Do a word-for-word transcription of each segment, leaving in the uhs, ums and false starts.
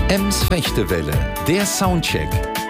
Ems Fechtewelle, der Soundcheck.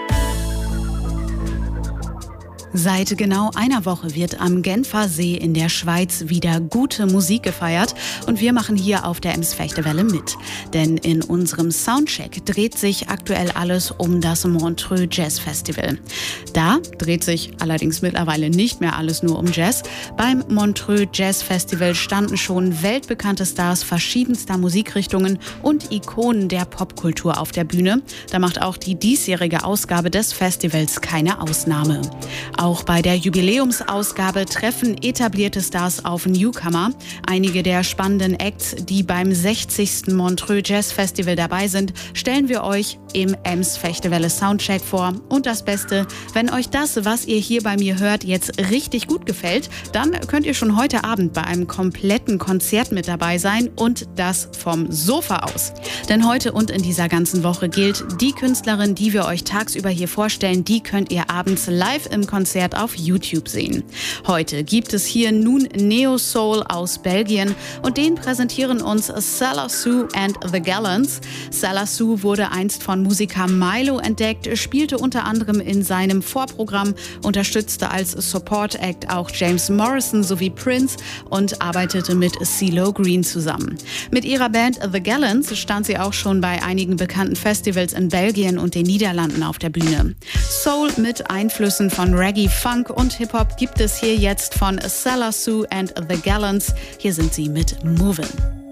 Seit genau einer Woche wird am Genfer See in der Schweiz wieder gute Musik gefeiert und wir machen hier auf der Ems Fechtewelle mit. Denn in unserem Soundcheck dreht sich aktuell alles um das Montreux Jazz Festival. Da dreht sich allerdings mittlerweile nicht mehr alles nur um Jazz. Beim Montreux Jazz Festival standen schon weltbekannte Stars verschiedenster Musikrichtungen und Ikonen der Popkultur auf der Bühne. Da macht auch die diesjährige Ausgabe des Festivals keine Ausnahme. Auch bei der Jubiläumsausgabe treffen etablierte Stars auf Newcomer. Einige der spannenden Acts, die beim sechzigsten Montreux Jazz Festival dabei sind, stellen wir euch im Ems Fechtewelle Soundcheck vor. Und das Beste, wenn euch das, was ihr hier bei mir hört, jetzt richtig gut gefällt, dann könnt ihr schon heute Abend bei einem kompletten Konzert mit dabei sein und das vom Sofa aus. Denn heute und in dieser ganzen Woche gilt, die Künstlerin, die wir euch tagsüber hier vorstellen, die könnt ihr abends live im Konzert auf YouTube sehen. Heute gibt es hier nun Neo Soul aus Belgien und den präsentieren uns Salasu and the Gallants. Salasu wurde einst von Musiker Milo entdeckt, spielte unter anderem in seinem Vorprogramm, unterstützte als Support Act auch James Morrison sowie Prince und arbeitete mit CeeLo Green zusammen. Mit ihrer Band The Gallants stand sie auch schon bei einigen bekannten Festivals in Belgien und den Niederlanden auf der Bühne. Soul mit Einflüssen von Reggae, Funk und Hip-Hop gibt es hier jetzt von Salasu and the Gallants. Hier sind sie mit Movin'.